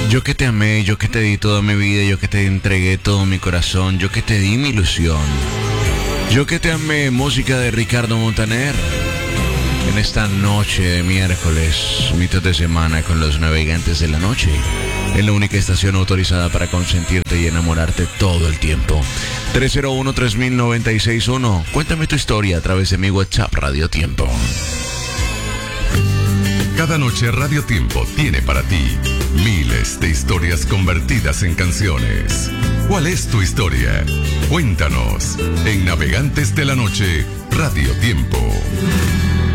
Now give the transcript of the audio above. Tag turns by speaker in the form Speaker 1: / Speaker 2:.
Speaker 1: Yo que te amé, yo que te di toda mi vida, yo que te entregué todo mi corazón, yo que te di mi ilusión. Yo que te amé, música de Ricardo Montaner. En esta noche de miércoles, mitad de semana con los navegantes de la noche. En la única estación autorizada para consentirte y enamorarte todo el tiempo. 301-3000-961. Cuéntame tu historia a través de mi WhatsApp Radio Tiempo.
Speaker 2: Cada noche Radio Tiempo tiene para ti miles de historias convertidas en canciones. ¿Cuál es tu historia? Cuéntanos en Navegantes de la Noche Radio Tiempo.